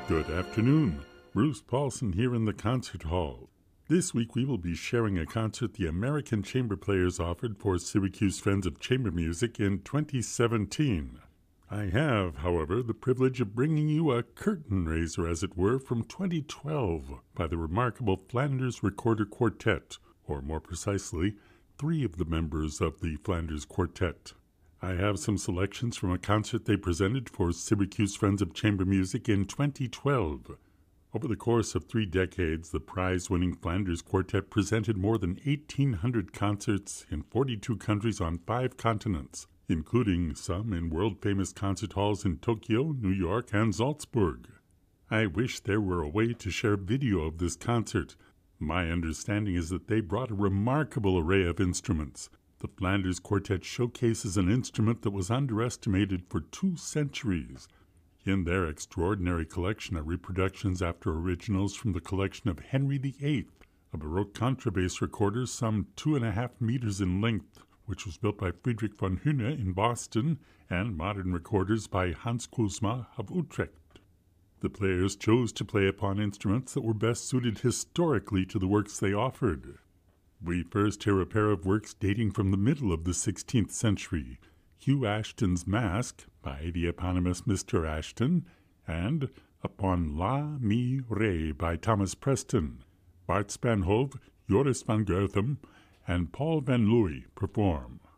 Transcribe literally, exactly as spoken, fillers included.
Good afternoon. Bruce Paulson here in the concert hall. This week we will be sharing a concert the American Chamber Players offered for Syracuse Friends of Chamber Music in twenty seventeen. I have, however, the privilege of bringing you a curtain raiser, as it were, from twenty twelve by the remarkable Flanders Recorder Quartet, or more precisely, three of the members of the Flanders Quartet. I have some selections from a concert they presented for Syracuse Friends of Chamber Music in twenty twelve. Over the course of three decades, the prize-winning Flanders Quartet presented more than eighteen hundred concerts in forty-two countries on five continents, including some in world-famous concert halls in Tokyo, New York, and Salzburg. I wish there were a way to share video of this concert. My understanding is that they brought a remarkable array of instruments. The Flanders Quartet showcases an instrument that was underestimated for two centuries. In their extraordinary collection are reproductions after originals from the collection of Henry the Eighth, a Baroque contrabass recorder some two and a half meters in length, which was built by Friedrich von Huene in Boston, and modern recorders by Hans Kuzma of Utrecht. The players chose to play upon instruments that were best suited historically to the works they offered. We first hear a pair of works dating from the middle of the sixteenth century, Hugh Ashton's Masque by the eponymous Mister Ashton, and Upon La Mi Re by Thomas Preston. Bart Spanhove, Joris van Goethum, and Paul van Looy perform.